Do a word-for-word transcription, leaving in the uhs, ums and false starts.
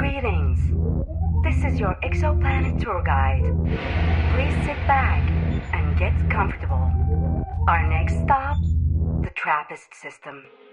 Greetings. This is your exoplanet tour guide. Please sit back and get comfortable. Our next stop, the Trappist system.